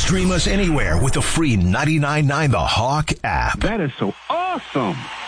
Stream us anywhere with the free 99.9 The Hawk app. That is so awesome.